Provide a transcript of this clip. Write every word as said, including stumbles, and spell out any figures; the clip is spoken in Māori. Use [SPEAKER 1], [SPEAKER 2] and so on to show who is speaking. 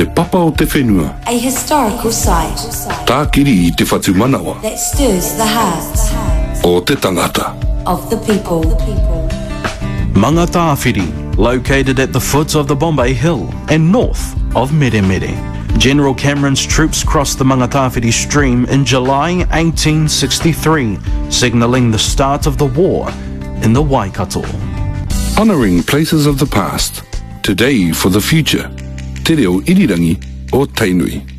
[SPEAKER 1] Te papa o te whenua.
[SPEAKER 2] A historical site.
[SPEAKER 1] Tā kiri I te whatu manawa.
[SPEAKER 2] That stirs the hearts.
[SPEAKER 1] O te tangata.
[SPEAKER 2] Of the people.
[SPEAKER 3] Mangatawhiri, located at the foot of the Bombay Hill and north of Meremere. General Cameron's troops crossed the Mangatawhiri stream in July eighteen sixty-three, signalling the start of the war in the Waikato.
[SPEAKER 1] Honouring places of the past, today for the future. Te reo irirangi o Tainui.